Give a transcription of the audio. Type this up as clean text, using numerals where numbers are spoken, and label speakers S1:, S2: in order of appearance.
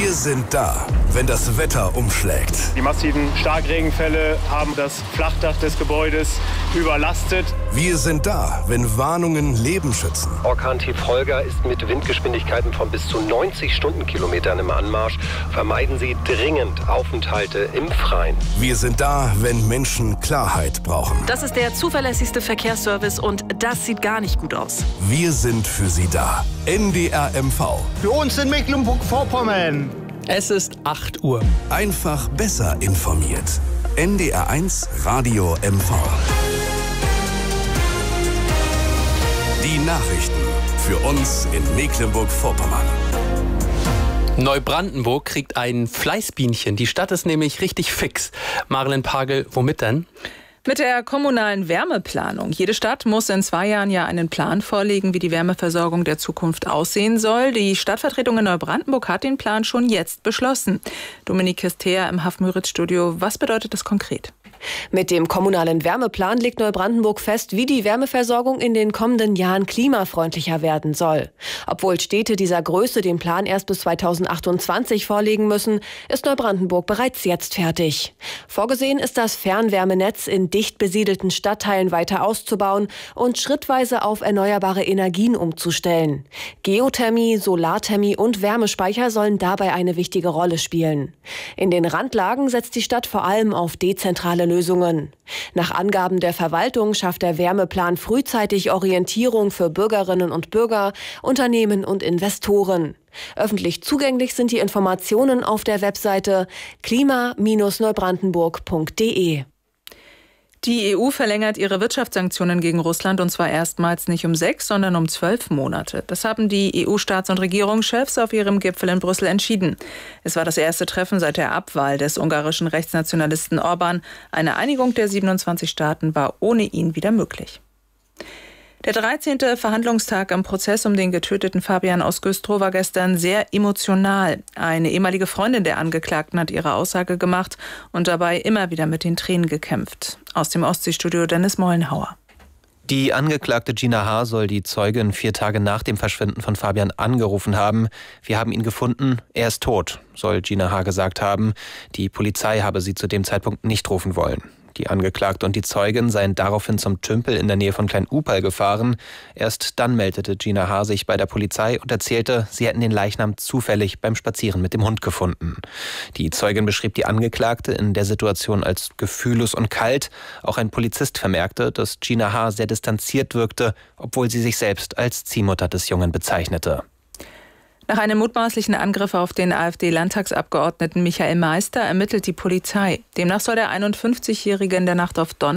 S1: Wir sind da, wenn das Wetter umschlägt.
S2: Die massiven Starkregenfälle haben das Flachdach des Gebäudes überlastet.
S1: Wir sind da, wenn Warnungen Leben schützen.
S3: Orkan-Tief Holger ist mit Windgeschwindigkeiten von bis zu 90 Stundenkilometern im Anmarsch. Vermeiden Sie dringend Aufenthalte im Freien.
S1: Wir sind da, wenn Menschen Klarheit brauchen.
S4: Das ist der zuverlässigste Verkehrsservice und das sieht gar nicht gut aus.
S1: Wir sind für Sie da. NDR MV.
S5: Für uns in Mecklenburg-Vorpommern.
S6: Es ist 8 Uhr.
S1: Einfach besser informiert. NDR 1 Radio MV. Die Nachrichten für uns in Mecklenburg-Vorpommern.
S6: Neubrandenburg kriegt ein Fleißbienchen. Die Stadt ist nämlich richtig fix. Marlen Pagel, womit denn?
S7: Mit der kommunalen Wärmeplanung. Jede Stadt muss in 2 Jahren ja einen Plan vorlegen, wie die Wärmeversorgung der Zukunft aussehen soll. Die Stadtvertretung in Neubrandenburg hat den Plan schon jetzt beschlossen. Dominik Kistea im Haff-Müritz-Studio. Was bedeutet das konkret?
S8: Mit dem kommunalen Wärmeplan legt Neubrandenburg fest, wie die Wärmeversorgung in den kommenden Jahren klimafreundlicher werden soll. Obwohl Städte dieser Größe den Plan erst bis 2028 vorlegen müssen, ist Neubrandenburg bereits jetzt fertig. Vorgesehen ist das Fernwärmenetz in dicht besiedelten Stadtteilen weiter auszubauen und schrittweise auf erneuerbare Energien umzustellen. Geothermie, Solarthermie und Wärmespeicher sollen dabei eine wichtige Rolle spielen. In den Randlagen setzt die Stadt vor allem auf dezentrale Lösungen. Nach Angaben der Verwaltung schafft der Wärmeplan frühzeitig Orientierung für Bürgerinnen und Bürger, Unternehmen und Investoren. Öffentlich zugänglich sind die Informationen auf der Webseite klima-neubrandenburg.de.
S7: Die EU verlängert ihre Wirtschaftssanktionen gegen Russland und zwar erstmals nicht um 6, sondern um 12 Monate. Das haben die EU-Staats- und Regierungschefs auf ihrem Gipfel in Brüssel entschieden. Es war das erste Treffen seit der Abwahl des ungarischen Rechtsnationalisten Orbán. Eine Einigung der 27 Staaten war ohne ihn wieder möglich. Der 13. Verhandlungstag am Prozess um den getöteten Fabian aus Güstrow war gestern sehr emotional. Eine ehemalige Freundin der Angeklagten hat ihre Aussage gemacht und dabei immer wieder mit den Tränen gekämpft. Aus dem Ostseestudio Dennis Mollenhauer.
S9: Die Angeklagte Gina H. soll die Zeugin 4 Tage nach dem Verschwinden von Fabian angerufen haben. Wir haben ihn gefunden, er ist tot, soll Gina H. gesagt haben. Die Polizei habe sie zu dem Zeitpunkt nicht rufen wollen. Die Angeklagte und die Zeugin seien daraufhin zum Tümpel in der Nähe von Klein-Upal gefahren. Erst dann meldete Gina H. sich bei der Polizei und erzählte, sie hätten den Leichnam zufällig beim Spazieren mit dem Hund gefunden. Die Zeugin beschrieb die Angeklagte in der Situation als gefühllos und kalt. Auch ein Polizist vermerkte, dass Gina H. sehr distanziert wirkte, obwohl sie sich selbst als Ziehmutter des Jungen bezeichnete.
S7: Nach einem mutmaßlichen Angriff auf den AfD-Landtagsabgeordneten Michael Meister ermittelt die Polizei. Demnach soll der 51-Jährige in der Nacht auf Donnerstag